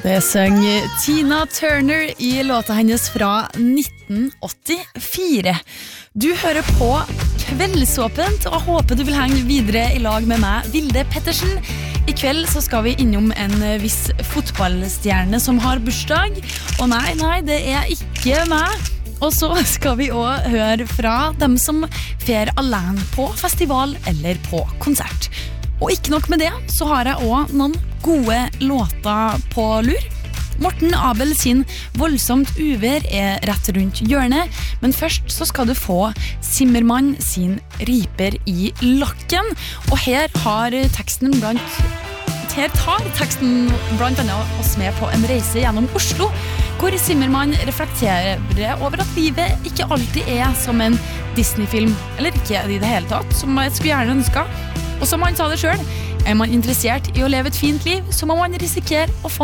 Det sang Tina Turner i låta hennes fra 1984. Du hører på Kveldsåpent, og jeg håper du vil henge videre i lag med meg, Vilde Pettersen. I kveld så skal vi innom en viss fotballstjerne som har bursdag. Og nei, det er ikke meg. Og så skal vi også høre fra dem som fer alene på festival eller på konsert. Og ikke nok med det, så har jeg også noen gode låter på lur. Morten Abel sin Voldsomt uvær er rett rundt hjørnet, men først så skal du få Zimmermann sin Riper i lakken. Og her tar teksten blant annet oss med på en reise gjennom Oslo, hvor Zimmermann reflekterer over at livet ikke alltid er som en Disney-film, eller ikke i det hele tatt, som jeg skulle gjerne ønske. Og som han sa det selv, er man interessert i å leve et fint liv, så må man risikere å få